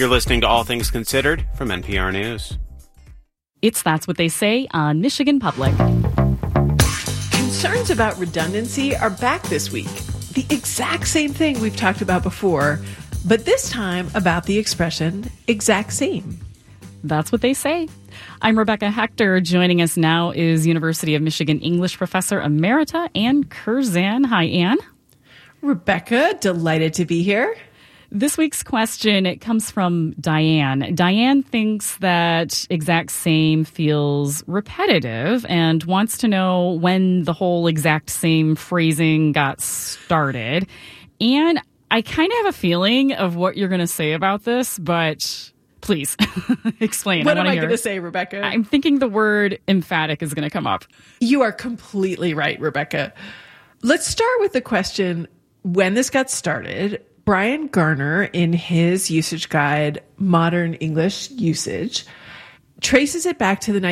You're listening to All Things Considered from NPR News. It's That's What They Say on Michigan Public. Concerns about redundancy are back this week. The exact same thing we've talked about before, but this time about the expression exact same. That's what they say. I'm Rebecca Hector. Joining us now is University of Michigan English Professor Emerita Ann Curzan. Hi, Ann. Rebecca, delighted to be here. This week's question, it comes from Diane. Diane thinks that exact same feels repetitive and wants to know when the whole exact same phrasing got started. And I kind of have a feeling of what you're going to say about this, but please explain. What am I going to say, Rebecca? I'm thinking the word emphatic is going to come up. You are completely right, Rebecca. Let's start with the question, when this got started. Brian Garner, in his usage guide, Modern English Usage, traces it back to the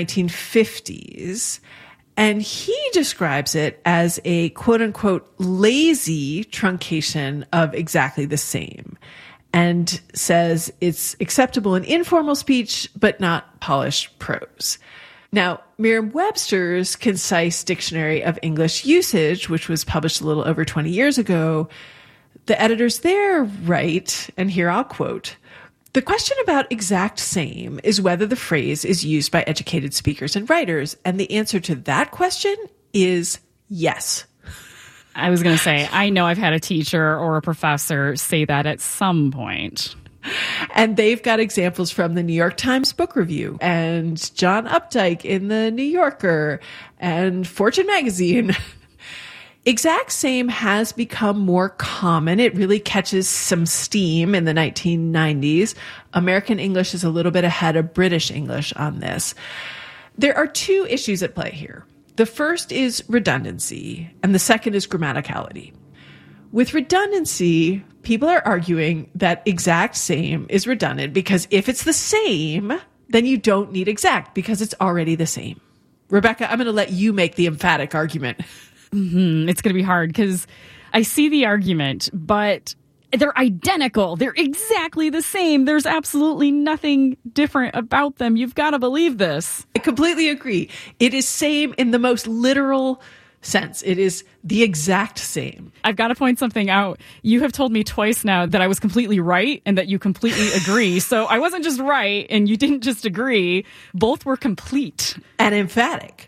1950s, and he describes it as a quote-unquote lazy truncation of exactly the same, and says it's acceptable in informal speech, but not polished prose. Now, Merriam-Webster's Concise Dictionary of English Usage, which was published a little over 20 years ago, the editors there write, and here I'll quote, "The question about exact same is whether the phrase is used by educated speakers and writers, and the answer to that question is yes." I was going to say, I know I've had a teacher or a professor say that at some point. And they've got examples from the New York Times Book Review and John Updike in the New Yorker and Fortune Magazine. Exact same has become more common. It really catches some steam in the 1990s. American English is a little bit ahead of British English on this. There are two issues at play here. The first is redundancy, and the second is grammaticality. With redundancy, people are arguing that exact same is redundant because if it's the same, then you don't need exact because it's already the same. Rebecca, I'm going to let you make the emphatic argument. It's going to be hard because I see the argument, but they're identical. They're exactly the same. There's absolutely nothing different about them. You've got to believe this. I completely agree. It is same in the most literal sense. It is the exact same. I've got to point something out. You have told me twice now that I was completely right and that you completely agree. So I wasn't just right and you didn't just agree. Both were complete. And emphatic.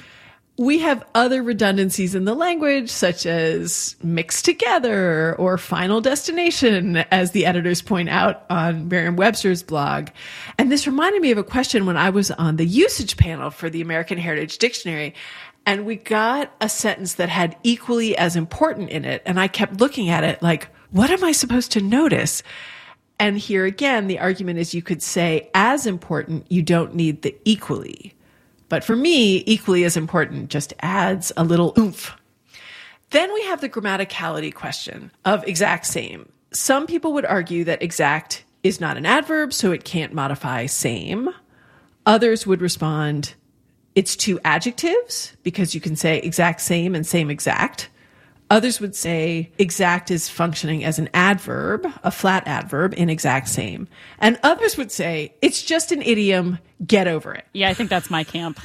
We have other redundancies in the language, such as mixed together or final destination, as the editors point out on Merriam-Webster's blog. And this reminded me of a question when I was on the usage panel for the American Heritage Dictionary. And we got a sentence that had equally as important in it. And I kept looking at it like, what am I supposed to notice? And here again, the argument is you could say as important, you don't need the equally. But for me, equally as important just adds a little oomph. Then we have the grammaticality question of exact same. Some people would argue that exact is not an adverb, so it can't modify same. Others would respond, it's two adjectives, because you can say exact same and same exact. Others would say exact is functioning as an adverb, a flat adverb in exact same. And others would say it's just an idiom, get over it. Yeah, I think that's my camp.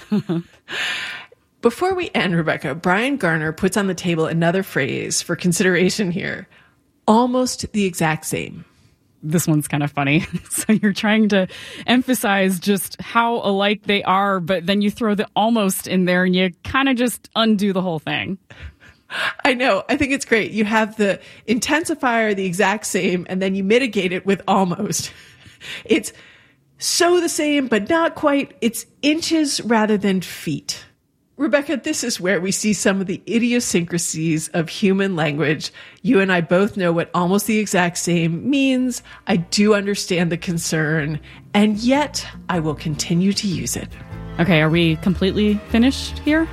Before we end, Rebecca, Brian Garner puts on the table another phrase for consideration here. Almost the exact same. This one's kind of funny. So you're trying to emphasize just how alike they are, but then you throw the almost in there and you kind of just undo the whole thing. I know. I think it's great. You have the intensifier, the exact same, and then you mitigate it with almost. It's so the same, but not quite. It's inches rather than feet. Rebecca, this is where we see some of the idiosyncrasies of human language. You and I both know what almost the exact same means. I do understand the concern, and yet I will continue to use it. Okay, are we completely finished here?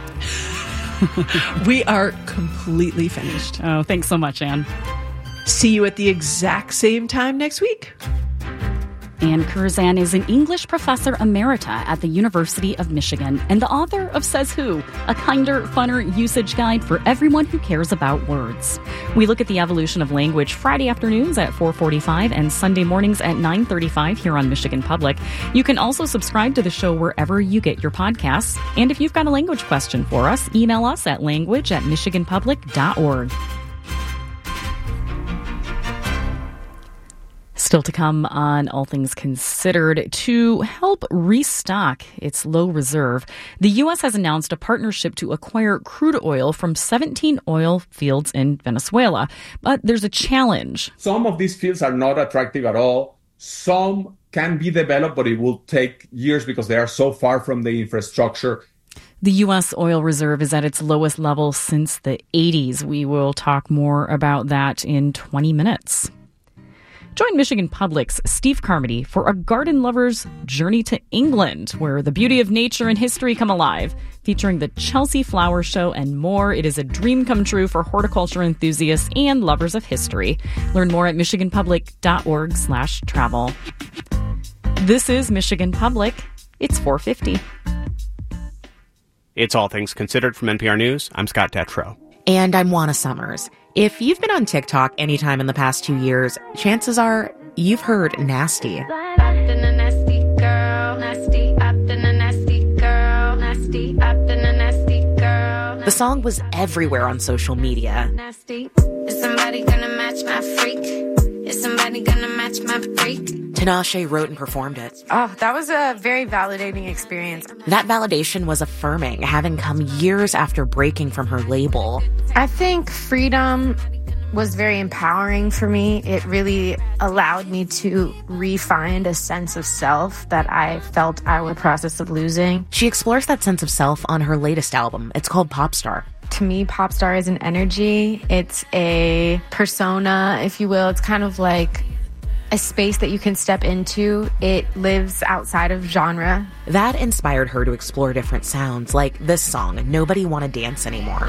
We are completely finished. Oh, thanks so much, Ann. See you at the exact same time next week. Ann Curzan is an English professor emerita at the University of Michigan and the author of Says Who, a kinder, funner usage guide for everyone who cares about words. We look at the evolution of language Friday afternoons at 4:45 and Sunday mornings at 9:35 here on Michigan Public. You can also subscribe to the show wherever you get your podcasts. And if you've got a language question for us, email us at language@michiganpublic.org. Still to come on All Things Considered, to help restock its low reserve, the U.S. has announced a partnership to acquire crude oil from 17 oil fields in Venezuela. But there's a challenge. Some of these fields are not attractive at all. Some can be developed, but it will take years because they are so far from the infrastructure. The U.S. oil reserve is at its lowest level since the 80s. We will talk more about that in 20 minutes. Join Michigan Public's Steve Carmody for a garden lover's journey to England, where the beauty of nature and history come alive. Featuring the Chelsea Flower Show and more, it is a dream come true for horticulture enthusiasts and lovers of history. Learn more at michiganpublic.org/travel. This is Michigan Public. It's 4:50. It's All Things Considered from NPR News. I'm Scott Detrow. And I'm Juana Summers. If you've been on TikTok anytime in the past 2 years, chances are you've heard nasty. The song was everywhere on social media. Nasty. Is somebody gonna match my freak? Is somebody gonna match my freak? Tinashe wrote and performed it. Oh, that was a very validating experience. That validation was affirming, having come years after breaking from her label. I think freedom was very empowering for me. It really allowed me to re-find a sense of self that I felt I was in the process of losing. She explores that sense of self on her latest album. It's called Popstar. To me, Popstar is an energy. It's a persona, if you will. It's kind of like a space that you can step into. It lives outside of genre. That inspired her to explore different sounds, like this song, Nobody Wanna Dance Anymore.